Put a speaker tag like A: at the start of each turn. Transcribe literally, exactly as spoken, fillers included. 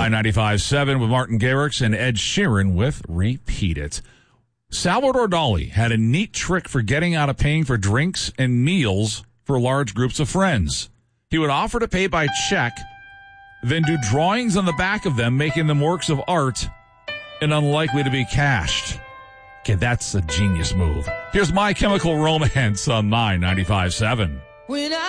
A: My ninety-five point seven with Martin Garrix and Ed Sheeran with Repeat It. Salvador Dali had a neat trick for getting out of paying for drinks and meals for large groups of friends. He would offer to pay by check, then do drawings on the back of them, making them works of art and unlikely to be cashed. Okay, that's a genius move. Here's My Chemical Romance on My ninety-five point seven. When I